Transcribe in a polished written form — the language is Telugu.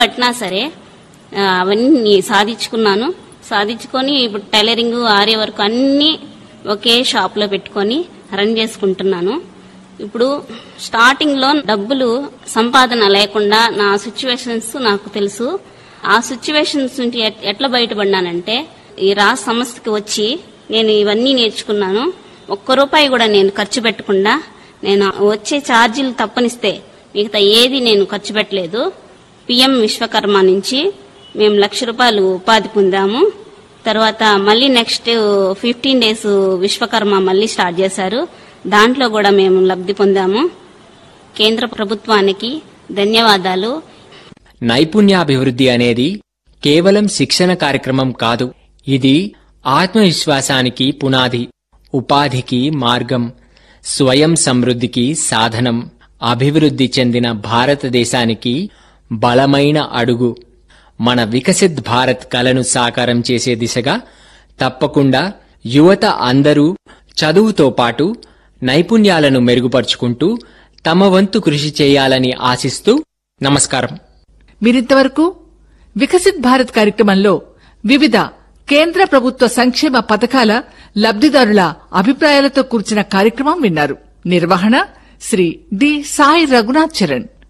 పట్టినా సరే అవన్నీ సాధించుకొని ఇప్పుడు టైలరింగ్, ఆర్య వర్క్ అన్ని ఒకే షాప్ లో పెట్టుకొని రన్ చేసుకుంటున్నాను. ఇప్పుడు స్టార్టింగ్ లో డబ్బులు సంపాదన లేకుండా నా సిచ్యువేషన్స్ నాకు తెలుసు. ఆ సిచ్యువేషన్స్ నుంచి ఎట్లా బయటపడినానంటే, ఈ రాజ్ సంస్థకి వచ్చి నేను ఇవన్నీ నేర్చుకున్నాను. ఒక్క రూపాయి కూడా నేను ఖర్చు పెట్టకుండా, నేను వచ్చే ఛార్జీలు తప్పనిస్తే మిగతా ఏది నేను ఖర్చు పెట్టలేదు. పిఎం విశ్వకర్మ నుంచి మేము ₹1,00,000 ఉపాధి పొందాము. తర్వాత మళ్ళీ నెక్స్ట్ 15 days విశ్వకర్మ మళ్ళీ స్టార్ట్ చేశారు. దాంట్లో కూడా మేము లబ్ధి పొందాము. కేంద్ర ప్రభుత్వానికి ధన్యవాదాలు. నైపుణ్యాభివృద్ధి అనేది కేవలం శిక్షణ కార్యక్రమం కాదు. ఇది ఆత్మవిశ్వాసానికి పునాది, ఉపాధికి మార్గం, స్వయం సమృద్ధికి సాధనం, అభివృద్ధి చెందిన భారతదేశానికి బలమైన అడుగు. మన వికసిత్ భారత్ కలను సాకారం చేసే దిశగా తప్పకుండా యువత అందరూ చదువుతో పాటు నైపుణ్యాలను మెరుగుపరుచుకుంటూ తమ వంతు కృషి చేయాలని ఆశిస్తూ నమస్కారం. మీరింతవరకు వికసిత్ భారత్ కార్యక్రమంలో వివిధ కేంద్ర ప్రభుత్వ సంక్షేమ పథకాల లబ్దిదారుల అభిప్రాయాలతో కూర్చిన కార్యక్రమం విన్నారు. నిర్వహణ శ్రీ డి సాయి రఘునాథ్ చరణ్.